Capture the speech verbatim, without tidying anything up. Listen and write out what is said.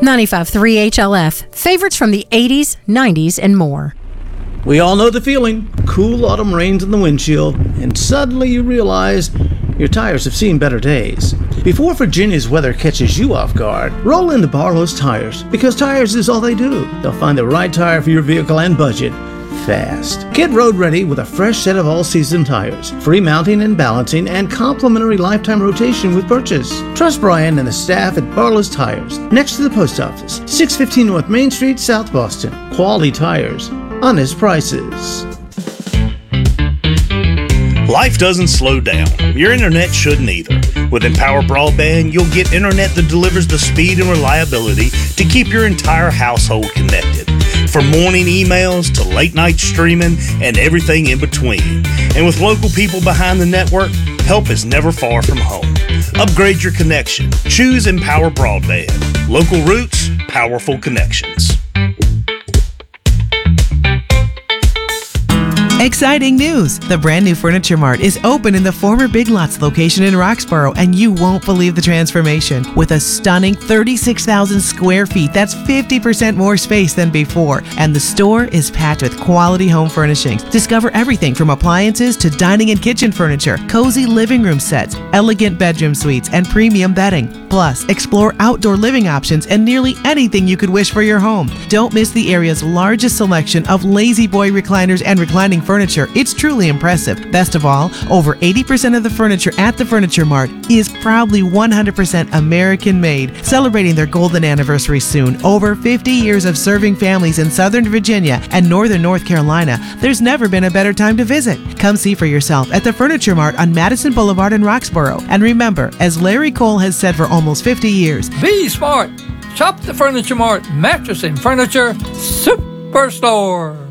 ninety-five point three H L F. Favorites from the eighties, nineties, and more. We all know the feeling. Cool autumn rains in the windshield, and suddenly you realize your tires have seen better days. Before Virginia's weather catches you off guard, roll into Barlow's Tires, because tires is all they do. They'll find the right tire for your vehicle and budget fast. Get road ready with a fresh set of all-season tires, free mounting and balancing, and complimentary lifetime rotation with purchase. Trust Brian and the staff at Barlow's Tires, next to the post office, six fifteen North Main Street, South Boston. Quality tires, honest prices. Life doesn't slow down. Your internet shouldn't either. With Empower Broadband, you'll get internet that delivers the speed and reliability to keep your entire household connected. From morning emails to late night streaming and everything in between. And with local people behind the network, help is never far from home. Upgrade your connection. Choose Empower Broadband. Local roots, powerful connections. Exciting news! The brand new Furniture Mart is open in the former Big Lots location in Roxborough, and you won't believe the transformation. With a stunning thirty-six thousand square feet, that's fifty percent more space than before. And the store is packed with quality home furnishings. Discover everything from appliances to dining and kitchen furniture, cozy living room sets, elegant bedroom suites, and premium bedding. Plus, explore outdoor living options and nearly anything you could wish for your home. Don't miss the area's largest selection of lazy boy recliners and reclining furniture. It's truly impressive. Best of all, over eighty percent of the furniture at the Furniture Mart is proudly one hundred percent American made. Celebrating their golden anniversary soon, over fifty years of serving families in Southern Virginia and Northern North Carolina, there's never been a better time to visit. Come see for yourself at the Furniture Mart on Madison Boulevard in Roxborough. And remember, as Larry Cole has said for almost fifty years, be smart. Shop the Furniture Mart, mattress and furniture superstore.